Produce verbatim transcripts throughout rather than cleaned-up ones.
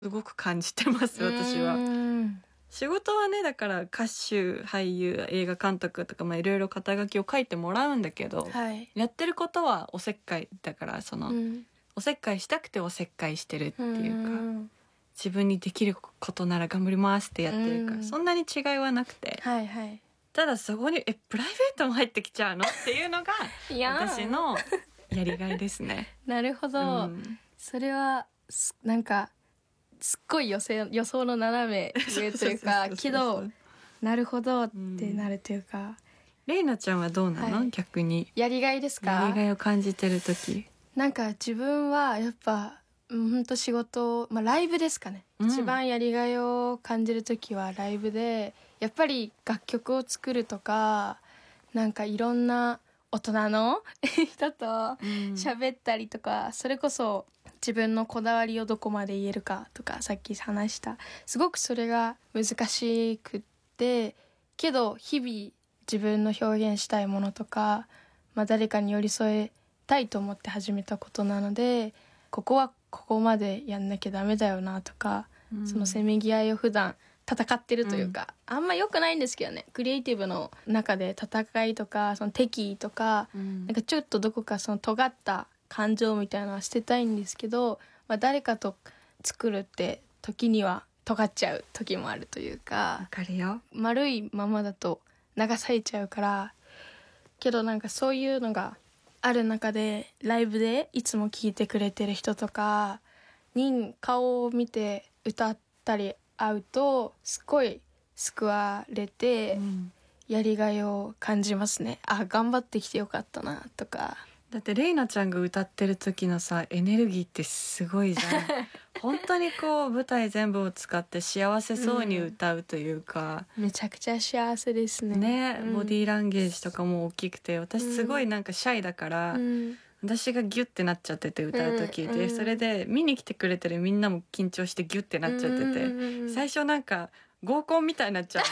すごく感じてます私は。仕事はねだから歌手俳優映画監督とかまあいろいろ肩書きを書いてもらうんだけど、 はい、 やってることはおせっかいだからその、うん、おせっかいしたくておせっかいしてるっていうか、うん、自分にできることなら頑張りますってやってるから、うん、そんなに違いはなくて、 はいはい、 ただそこにえプライベートも入ってきちゃうのっていうのが私のやりがいですね。 なるほど、うん、それはなんかすっごい予想、予想の斜め上というかけどなるほどってなるというか、うん、 レイナちゃんはどうなの、はい、逆にやりがいですか。 やりがいを感じてる時、 なんか自分はやっぱほんと仕事、まあ、ライブですかね、うん、一番やりがいを感じる時はライブでやっぱり楽曲を作るとかなんかいろんな大人の人と喋ったりとか、うん、それこそ自分のこだわりをどこまで言えるかとかさっき話したすごくそれが難しくってけど日々自分の表現したいものとか、まあ、誰かに寄り添えたいと思って始めたことなのでここはここまでやんなきゃダメだよなとか、うん、そのせめぎ合いを普段戦ってるというか、うん、あんま良くないんですけどねクリエイティブの中で戦いとかその敵意とか、うん、なんかちょっとどこかその尖った感情みたいなのは捨てたいんですけど、まあ、誰かと作るって時には尖っちゃう時もあるというか、 わかるよ。 丸いままだと流されちゃうからけどなんかそういうのがある中でライブでいつも聴いてくれてる人とかに顔を見て歌ったり会うとすごい救われて、うん、やりがいを感じますね。あ、頑張ってきてよかったなとか。 だってレイナちゃんが歌ってる時のさエネルギーってすごいじゃん本当にこう舞台全部を使って幸せそうに歌うというか、 うん、めちゃくちゃ幸せですね。 ね、うん、ボディーランゲージとかも大きくて私すごいなんかシャイだから、うん、私がギュッてなっちゃってて歌う時で、うん、それで見に来てくれてるみんなも緊張してギュッてなっちゃってて、うん、最初なんか合コンみたいになっちゃう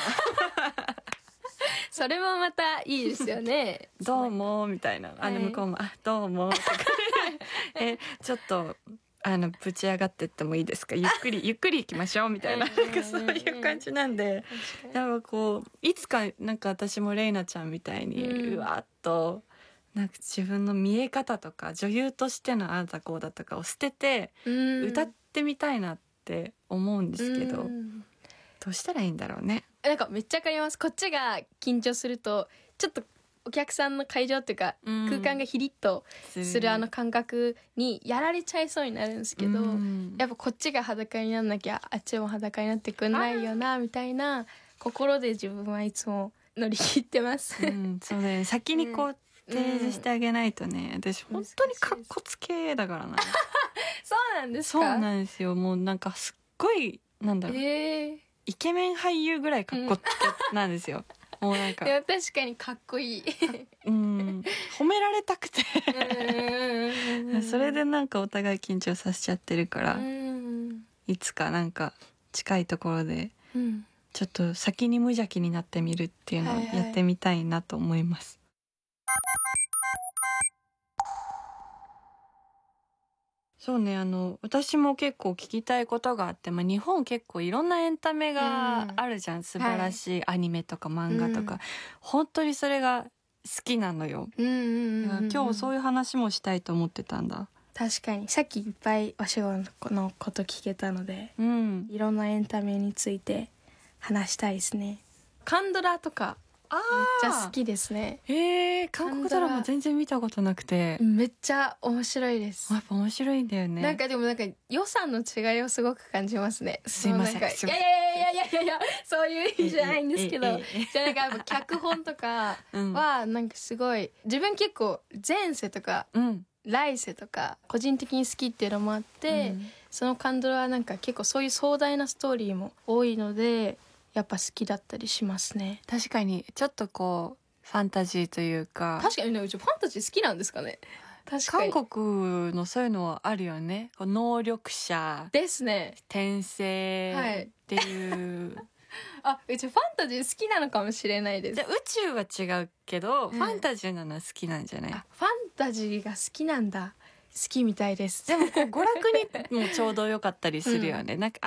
それもまたいいですよねどうもみたいな、あの向こうも、はい、あどうもとかえちょっとあのぶち上がってってもいいですかゆっくりゆっくり行きましょうみたいな、なんかそういう感じなんで、やっぱこういつかなんか私もレイナちゃんみたいに、うん、うわっとなんか自分の見え方とか女優としてのあなたこうだとかを捨てて、うん、歌ってみたいなって思うんですけど、うん、どうしたらいいんだろうね。 なんかめっちゃわかります。こっちが緊張するとちょっとお客さんの会場っていうか、うん、空間がヒリッとするあの感覚にやられちゃいそうになるんですけど、うん、やっぱこっちが裸になんなきゃあっちも裸になってくんないよなみたいな心で自分はいつも乗り切ってます、 うん、そうね、先にこう、うん、提示してあげないとね、私本当にカッコつけだからなそうなんですか。 そうなんですよ。もうなんかすっごいなんだろう、えー、イケメン俳優ぐらいカッコつけなんですよ、うん、もうなんかいや確かにかっこいいうん褒められたくてそれでなんかお互い緊張させちゃってるから、うんいつかなんか近いところでちょっと先に無邪気になってみるっていうのをやってみたいなと思います、はいはい、そうね、あの私も結構聞きたいことがあって、まあ、日本結構いろんなエンタメがあるじゃん、うん、素晴らしいアニメとか漫画とか、はい、本当にそれが好きなのよ、うんうんうんうん、今日そういう話もしたいと思ってたんだ。 確かにさっきいっぱいお仕事のこと聞けたので、うん、いろんなエンタメについて話したいですね。カンドラとかめっちゃ好きですね。 へえ、韓国ドラマ全然見たことなくてめっちゃ面白いです。 やっぱ面白いんだよね。 なんかでもなんか予算の違いをすごく感じますね。 すいません。いやいやいやいやいやいやいやそういう意味じゃないんですけど、じゃあなんかやっぱ脚本とかはなんかすごい自分結構前世とか、うん、来世とか個人的に好きっていうのもあって、うん、そのカンドラはなんか結構そういう壮大なストーリーも多いのでやっぱ好きだったりしますね。 確かにちょっとこうファンタジーというか。 確かにね、うちファンタジー好きなんですかね。確かに韓国のそういうのはあるよね。能力者ですね、 転生っていう、はい、 あ、うちファンタジー好きなのかもしれないです。 じゃあ宇宙は違うけど、うん、ファンタジーなのは好きなんじゃない？ あ、ファンタジーが好きなんだ。好きみたいです。 でもこう娯楽にもちょうど良かったりするよね、うん、なんか